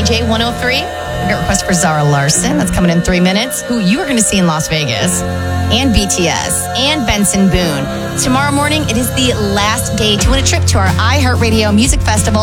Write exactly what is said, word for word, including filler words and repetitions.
J one oh three. We got request for Zara Larson. That's coming in three minutes. Who you are going to see in Las Vegas. And B T S. And Benson Boone. Tomorrow morning, it is the last day to win a trip to our iHeartRadio Music Festival.